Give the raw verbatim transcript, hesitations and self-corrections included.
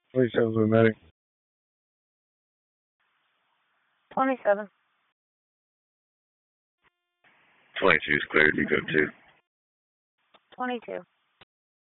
twenty-seven's with medic. twenty-seven. twenty-two is cleared. You go two. twenty-two.